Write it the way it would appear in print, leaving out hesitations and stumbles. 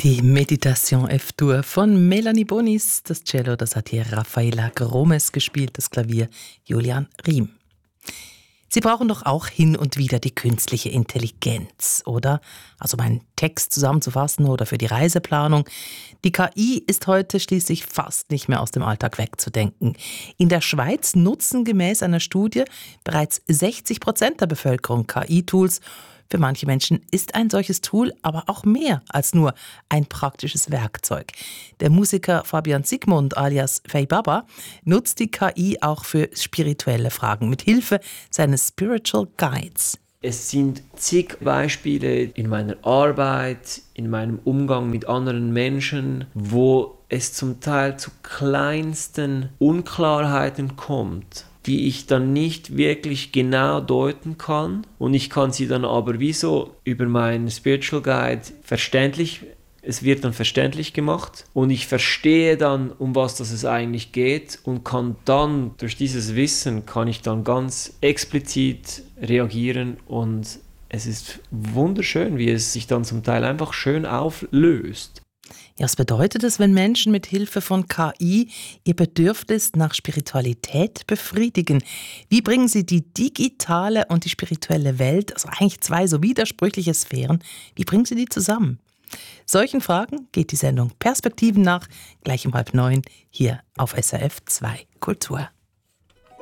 Die Meditation F-Dur von Melanie Bonis. Das Cello, das hat hier Raffaella Gromes gespielt, das Klavier Julian Riem. Sie brauchen doch auch hin und wieder die künstliche Intelligenz, oder? Also um einen Text zusammenzufassen oder für die Reiseplanung. Die KI ist heute schließlich fast nicht mehr aus dem Alltag wegzudenken. In der Schweiz nutzen gemäß einer Studie bereits 60% der Bevölkerung KI-Tools. Für manche Menschen ist ein solches Tool aber auch mehr als nur ein praktisches Werkzeug. Der Musiker Fabian Sigmund alias Fei Baba nutzt die KI auch für spirituelle Fragen mit Hilfe seines Spiritual Guides. Es sind zig Beispiele in meiner Arbeit, in meinem Umgang mit anderen Menschen, wo es zum Teil zu kleinsten Unklarheiten kommt, die ich dann nicht wirklich genau deuten kann. Und ich kann sie dann aber wie so über meinen Spiritual Guide es wird dann verständlich gemacht und ich verstehe dann, um was es eigentlich geht und kann dann, durch dieses Wissen, kann ich dann ganz explizit reagieren und es ist wunderschön, wie es sich dann zum Teil einfach schön auflöst. Ja, was bedeutet es, wenn Menschen mit Hilfe von KI ihr Bedürfnis nach Spiritualität befriedigen? Wie bringen sie die digitale und die spirituelle Welt, also eigentlich zwei so widersprüchliche Sphären, wie bringen sie die zusammen? Solchen Fragen geht die Sendung Perspektiven nach, gleich um 8:30 hier auf SRF 2 Kultur.